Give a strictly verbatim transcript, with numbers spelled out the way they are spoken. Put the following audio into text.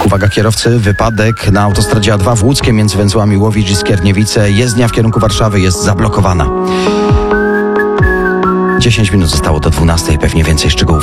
Uwaga kierowcy, wypadek na autostradzie A dwa w Łódzkiem między węzłami Łowicz i Skierniewice. Jezdnia w kierunku Warszawy jest zablokowana. dziesięć minut zostało do dwunastej, pewnie więcej szczegółów